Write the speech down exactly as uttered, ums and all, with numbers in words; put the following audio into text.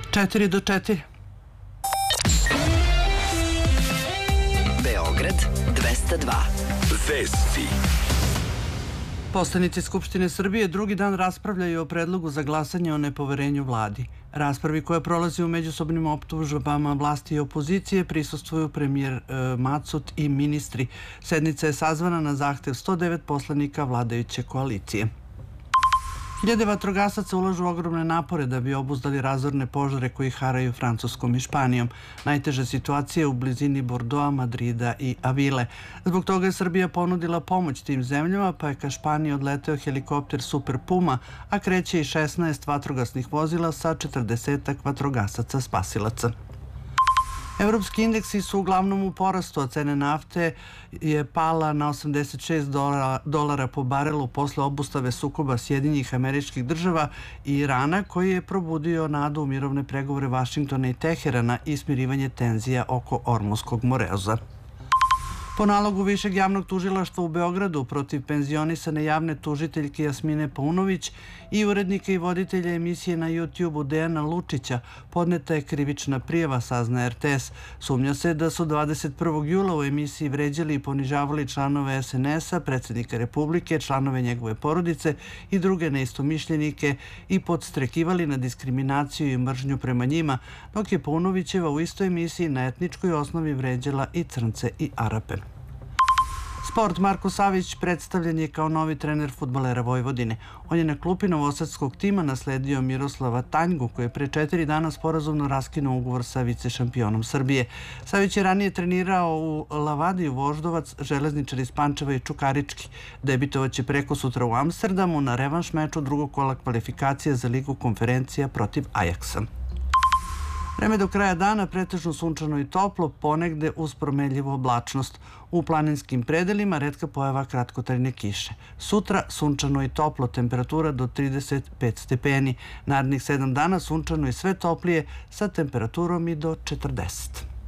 četiri do četiri. Beograd dvesta dva. Vesti. Poslanici Skupštine Srbije drugi dan raspravljaju o predlogu za glasanje o nepoverenju vladi. Raspravi koja prolazi u međusobnim optužbama vlasti i opozicije prisustvuju premijer Macut i ministri. Sednica je sazvana na zahtev sto devet poslanika vladajuće koalicije. Hiljade vatrogasaca ulažu ogromne napore da bi obuzdali razorne požare koji haraju Francuskom i Španijom. Najteža situacija je u blizini Bordoa, Madrida i Avile. Zbog toga je Srbija ponudila pomoć tim zemljama, pa je ka Španiji odleteo helikopter Super Puma, a kreće i šesnaest vatrogasnih vozila sa četrdesetak vatrogasaca spasilaca. Evropski indeksi su uglavnom u porastu, a cene nafte je pala na osamdeset šest dolara po barelu posle obustave sukoba Sjedinjenih Američkih Država i Irana, koji je probudio nadu u mirovne pregovore Vašingtona i Teherana i smirivanje tenzija oko Ormuskog moreza. Po nalogu Višeg javnog tužilaštva u Beogradu protiv penzionisane javne tužiteljke Jasmine Paunović i urednika i voditelja emisije na YouTube-u Dejana Lučića podneta je krivična prijava, sazna er te es. Sumnja se da su dvadeset prvog jula u emisiji vređali i ponižavali članove es en es-a, predsjednika Republike, članove njegove porodice i druge neistomišljenike i podstrekivali na diskriminaciju i mržnju prema njima, dok je Paunovićeva u istoj emisiji na etničkoj osnovi vređala i Crnce i Arape. Sport. Marko Savić predstavljen je kao novi trener fudbalera Vojvodine. On je na klupi novosadskog tima nasledio Miroslava Tanjgu, koji je pre četiri dana sporazumno raskinuo ugovor sa vicešampionom Srbije. Savić je ranije trenirao u Lavadiju Voždovac, Železničar iz Pančeva i Čukarički. Debitovaće preko sutra u Amsterdamu na revanš meču drugog kola kvalifikacija za Ligu konferencija protiv Ajaksa. Vreme do kraja dana pretežno sunčano i toplo, ponegde uz promenljivu oblačnost. U planinskim predelima retka pojava kratkotrajne kiše. Sutra sunčano i toplo, temperatura do trideset pet stepeni. Narednih sedam dana sunčano i sve toplije sa temperaturom i do četrdeset.